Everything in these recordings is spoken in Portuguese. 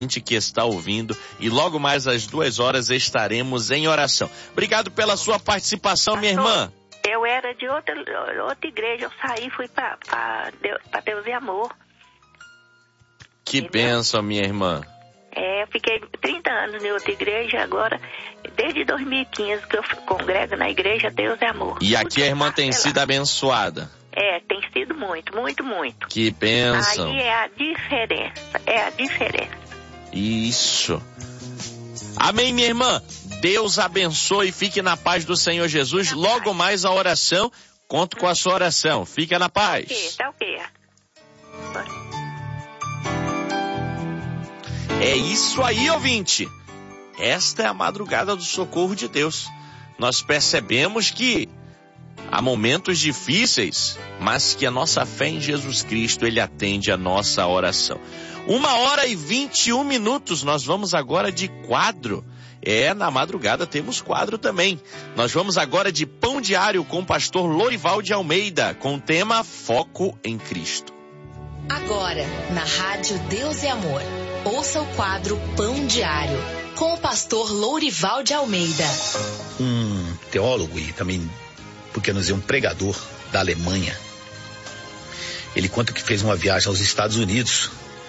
que está ouvindo, e logo mais às 2 horas estaremos em oração. Obrigado pela sua participação, minha irmã. Eu era de outra igreja, eu saí, fui para Deus e Amor. Que bênção, minha irmã. Eu fiquei 30 anos em outra igreja, agora, desde 2015 que eu congrego na igreja Deus e Amor. E aqui a irmã tem sido abençoada. Tem sido muito, muito, muito. Que bênção. Aí é a diferença. Isso. Amém, minha irmã. Deus abençoe e fique na paz do Senhor Jesus. Logo mais a oração. Conto com a sua oração. Fica na paz. Tá ok. É isso aí, ouvinte. Esta é a madrugada do socorro de Deus. Nós percebemos que há momentos difíceis, mas que a nossa fé em Jesus Cristo, Ele atende a nossa oração. 1h21, nós vamos agora de quadro. Na madrugada temos quadro também. Nós vamos agora de Pão Diário com o pastor Lorival de Almeida, com o tema Foco em Cristo. Agora, na Rádio Deus e Amor, ouça o quadro Pão Diário, com o pastor Lorival de Almeida. Um teólogo e também, por que não dizer, um pregador da Alemanha. Ele conta que fez uma viagem aos Estados Unidos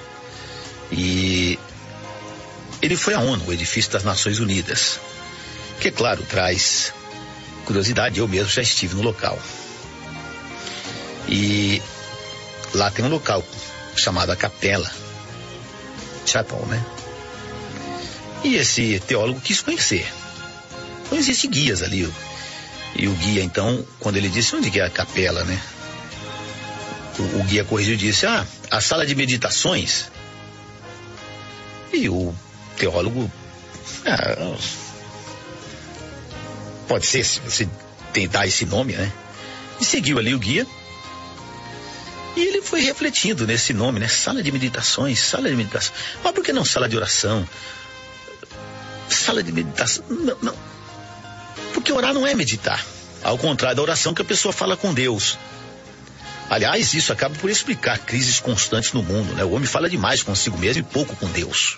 e ele foi à ONU, o edifício das Nações Unidas, que, é claro, traz curiosidade. Eu mesmo já estive no local. E lá tem um local chamado a Capela Chapel, né? E esse teólogo quis conhecer. Então existem guias ali. E o guia, então, quando ele disse onde que é a capela, né? O guia corrigiu e disse, a sala de meditações. E o teólogo, pode ser, se você tentar esse nome, né? E seguiu ali o guia. E ele foi refletindo nesse nome, né? Sala de meditações, sala de meditação. Mas por que não sala de oração? Sala de meditação, não. Porque orar não é meditar. Ao contrário da oração que a pessoa fala com Deus. Aliás, isso acaba por explicar crises constantes no mundo, né? O homem fala demais consigo mesmo e pouco com Deus.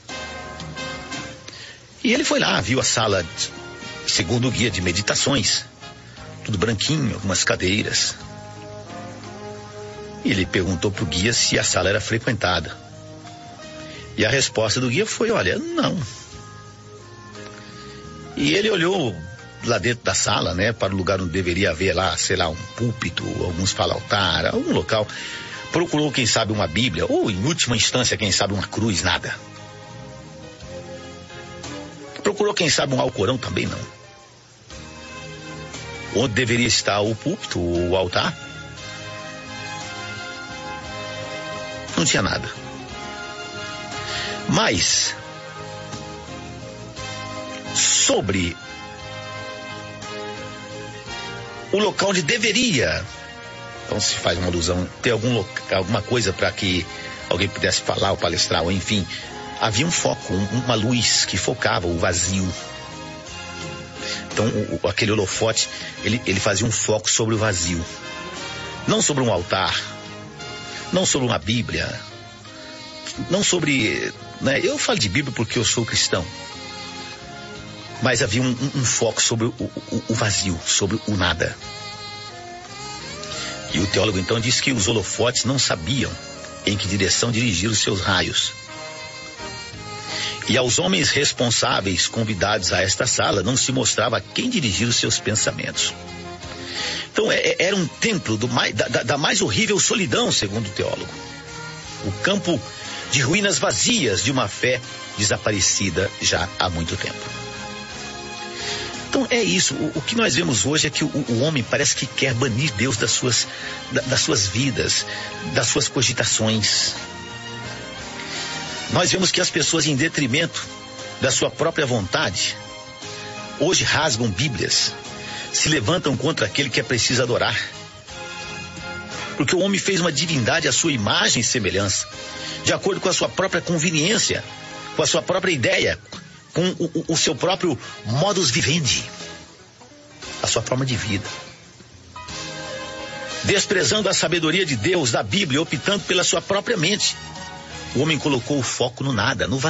E ele foi lá, viu a sala, segundo o guia, de meditações. Tudo branquinho, algumas cadeiras. E ele perguntou pro guia se a sala era frequentada. E a resposta do guia foi, olha, não. E ele olhou lá dentro da sala, né, para o lugar onde deveria haver lá, sei lá, um púlpito, alguns falam altar, algum local. Procurou, quem sabe, uma Bíblia, ou em última instância, quem sabe, uma cruz, nada. Procurou, quem sabe, um Alcorão, também não. Onde deveria estar o púlpito, o altar, não tinha nada. Mas sobre o local onde deveria, então se faz uma alusão, ter alguma coisa para que alguém pudesse falar ou palestrar, ou enfim, havia um foco, uma luz que focava o vazio. Então aquele holofote, ele fazia um foco sobre o vazio, não sobre um altar, não sobre uma Bíblia, não sobre, né? Eu falo de Bíblia porque eu sou cristão, mas havia um foco sobre o vazio, sobre o nada. E o teólogo então disse que os holofotes não sabiam em que direção dirigir os seus raios. E aos homens responsáveis convidados a esta sala não se mostrava a quem dirigir os seus pensamentos. Então era um templo da mais horrível solidão, segundo o teólogo. O campo de ruínas vazias de uma fé desaparecida já há muito tempo. Então é isso, o que nós vemos hoje é que o homem parece que quer banir Deus das suas vidas, das suas cogitações. Nós vemos que as pessoas, em detrimento da sua própria vontade, hoje rasgam Bíblias, se levantam contra aquele que é preciso adorar. Porque o homem fez uma divindade à sua imagem e semelhança, de acordo com a sua própria conveniência, com a sua própria ideia, com o seu próprio modus vivendi, a sua forma de vida. Desprezando a sabedoria de Deus, da Bíblia, optando pela sua própria mente, o homem colocou o foco no nada, no vazio.